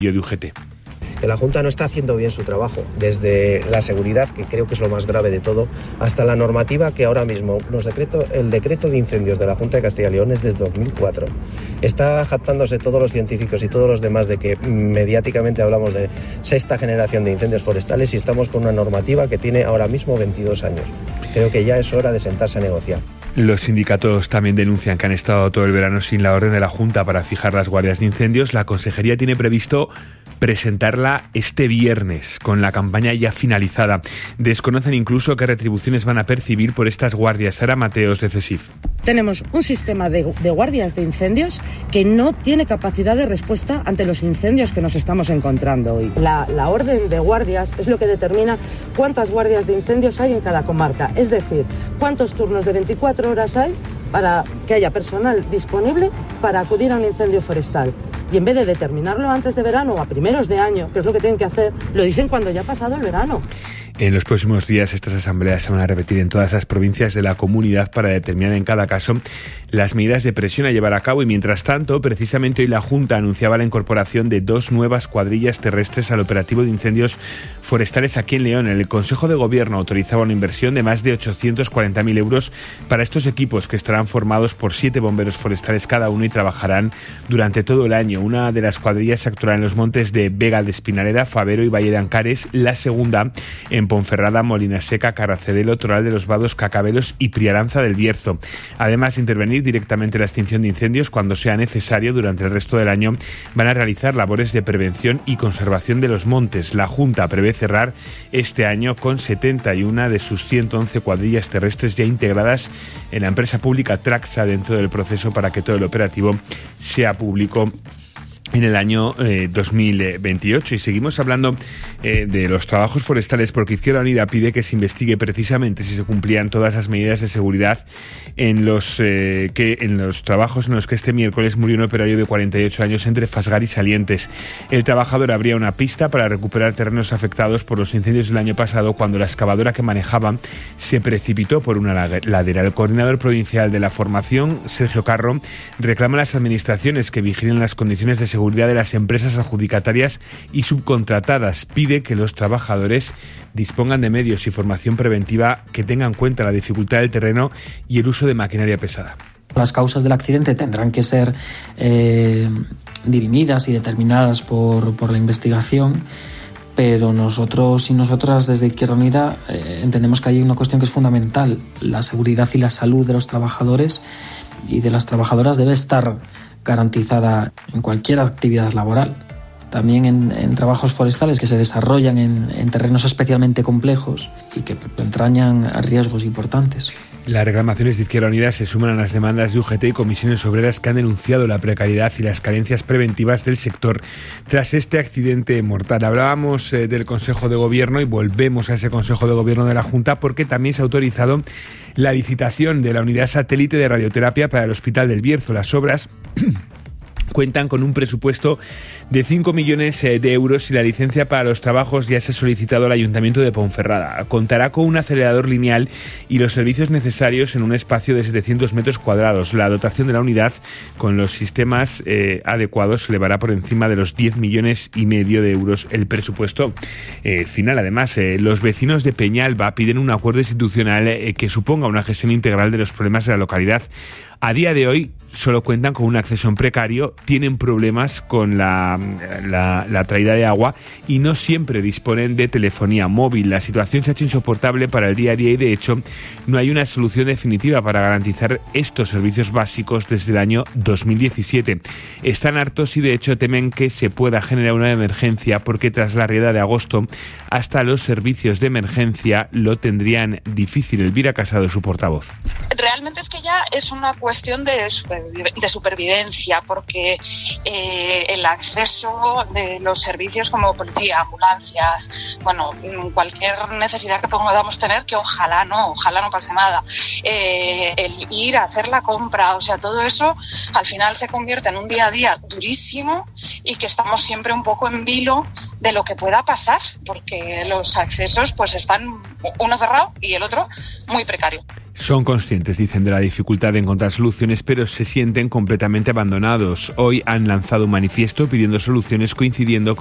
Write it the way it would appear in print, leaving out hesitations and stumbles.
de UGT. La Junta no está haciendo bien su trabajo, desde la seguridad, que creo que es lo más grave de todo, hasta la normativa que ahora mismo, el decreto de incendios de la Junta de Castilla y León es desde 2004. Está jactándose todos los científicos y todos los demás de que mediáticamente hablamos de sexta generación de incendios forestales y estamos con una normativa que tiene ahora mismo 22 años. Creo que ya es hora de sentarse a negociar. Los sindicatos también denuncian que han estado todo el verano sin la orden de la Junta para fijar las guardias de incendios. La Consejería tiene previsto presentarla este viernes, con la campaña ya finalizada. Desconocen incluso qué retribuciones van a percibir por estas guardias. Sara Mateos, de CESIF. Tenemos un sistema de guardias de incendios que no tiene capacidad de respuesta ante los incendios que nos estamos encontrando hoy. La orden de guardias es lo que determina cuántas guardias de incendios hay en cada comarca, es decir, cuántos turnos de 24 horas hay para que haya personal disponible para acudir a un incendio forestal. Y en vez de determinarlo antes de verano o a primeros de año, que es lo que tienen que hacer, lo dicen cuando ya ha pasado el verano. En los próximos días estas asambleas se van a repetir en todas las provincias de la comunidad para determinar en cada caso las medidas de presión a llevar a cabo y mientras tanto, precisamente hoy la Junta anunciaba la incorporación de 2 nuevas cuadrillas terrestres al operativo de incendios forestales aquí en León. El Consejo de Gobierno autorizaba una inversión de más de 840.000 euros para estos equipos que estarán formados por 7 bomberos forestales cada uno y trabajarán durante todo el año. Una de las cuadrillas se actuará en los montes de Vega de Espinareda, Favero y Valle de Ancares, la segunda en Ponferrada, Molina Seca, Carracedelo, Toral de los Vados, Cacabelos y Priaranza del Bierzo. Además de intervenir directamente en la extinción de incendios cuando sea necesario durante el resto del año, van a realizar labores de prevención y conservación de los montes. La Junta prevé cerrar este año con 71 de sus 111 cuadrillas terrestres ya integradas en la empresa pública Traxa dentro del proceso para que todo el operativo sea público en el año 2028. Y seguimos hablando de los trabajos forestales porque Izquierda Unida pide que se investigue precisamente si se cumplían todas las medidas de seguridad en los trabajos en los que este miércoles murió un operario de 48 años entre Fasgar y Salientes. El trabajador abría una pista para recuperar terrenos afectados por los incendios del año pasado cuando la excavadora que manejaba se precipitó por una ladera. El coordinador provincial de la formación, Sergio Carro, reclama a las administraciones que vigilen las condiciones de seguridad de las empresas adjudicatarias y subcontratadas. Pide que los trabajadores dispongan de medios y formación preventiva que tengan en cuenta la dificultad del terreno y el uso de maquinaria pesada. Las causas del accidente tendrán que ser dirimidas y determinadas por la investigación, pero nosotros y nosotras desde Izquierda Unida entendemos que hay una cuestión que es fundamental. La seguridad y la salud de los trabajadores y de las trabajadoras debe estar garantizada en cualquier actividad laboral. También en trabajos forestales que se desarrollan en terrenos especialmente complejos y que entrañan riesgos importantes. Las reclamaciones de Izquierda Unida se suman a las demandas de UGT y comisiones obreras que han denunciado la precariedad y las carencias preventivas del sector tras este accidente mortal. Hablábamos del Consejo de Gobierno y volvemos a ese Consejo de Gobierno de la Junta porque también se ha autorizado la licitación de la unidad satélite de radioterapia para el Hospital del Bierzo. Las obras cuentan con un presupuesto de 5 millones de euros y la licencia para los trabajos ya se ha solicitado al Ayuntamiento de Ponferrada. Contará con un acelerador lineal y los servicios necesarios en un espacio de 700 metros cuadrados. La dotación de la unidad con los sistemas adecuados se elevará por encima de los 10 millones y medio de euros el presupuesto final. Además, los vecinos de Peñalba piden un acuerdo institucional que suponga una gestión integral de los problemas de la localidad. A día de hoy solo cuentan con un acceso en precario, tienen problemas con la traída de agua y no siempre disponen de telefonía móvil. La situación se ha hecho insoportable para el día a día y de hecho no hay una solución definitiva para garantizar estos servicios básicos desde el año 2017. Están hartos y de hecho temen que se pueda generar una emergencia porque tras la riada de agosto hasta los servicios de emergencia lo tendrían difícil. Elvira Casado, su portavoz. Realmente es que ya es una cuestión de supervivencia, porque el acceso de los servicios como policía, ambulancias, cualquier necesidad que podamos tener, que ojalá no pase nada, el ir a hacer la compra, o sea, todo eso al final se convierte en un día a día durísimo y que estamos siempre un poco en vilo de lo que pueda pasar, porque los accesos pues están uno cerrado y el otro muy precario. Son conscientes, dicen, de la dificultad de encontrar soluciones, pero se sienten completamente abandonados. Hoy han lanzado un manifiesto pidiendo soluciones coincidiendo con